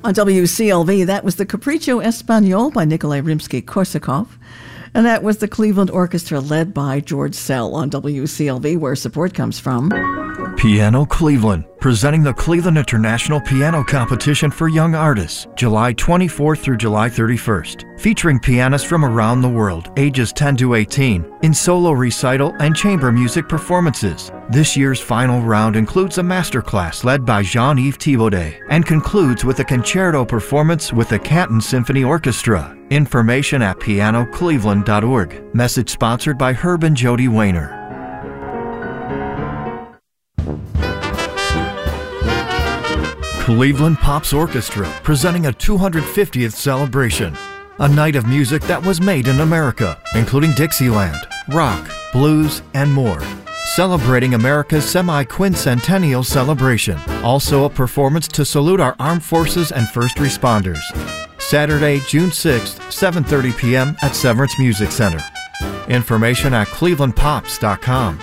On WCLV, that was the Capriccio Espagnol by Nikolai Rimsky-Korsakov. And that was the Cleveland Orchestra led by George Sell on WCLV, where support comes from Piano Cleveland, presenting the Cleveland International Piano Competition for Young Artists, July 24th through July 31st, featuring pianists from around the world, ages 10 to 18, in solo recital and chamber music performances. This year's final round includes a masterclass led by Jean-Yves Thibaudet and concludes with a concerto performance with the Canton Symphony Orchestra. Information at pianocleveland.org. Message sponsored by Herb and Jody Wayner. Cleveland Pops Orchestra, presenting a 250th celebration. A night of music that was made in America, including Dixieland, rock, blues, and more. Celebrating America's semi-quincentennial celebration. Also a performance to salute our armed forces and first responders. Saturday, June 6th, 7:30 p.m. at Severance Music Center. Information at clevelandpops.com.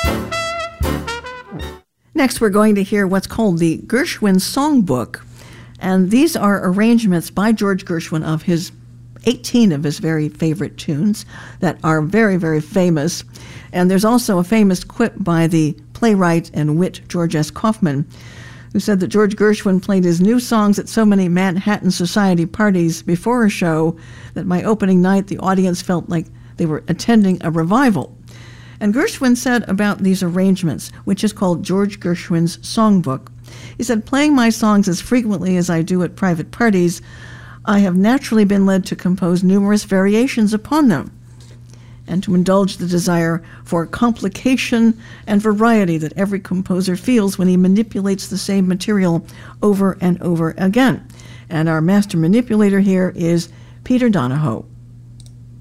Next, we're going to hear what's called the Gershwin Songbook. And these are arrangements by George Gershwin of 18 of his very favorite tunes that are very, very famous. And there's also a famous quip by the playwright and wit George S. Kaufman, who said that George Gershwin played his new songs at so many Manhattan society parties before a show that my opening night the audience felt like they were attending a revival. And Gershwin said about these arrangements, which is called George Gershwin's Songbook, he said, playing my songs as frequently as I do at private parties, I have naturally been led to compose numerous variations upon them, and to indulge the desire for complication and variety that every composer feels when he manipulates the same material over and over again. And our master manipulator here is Peter Donahoe.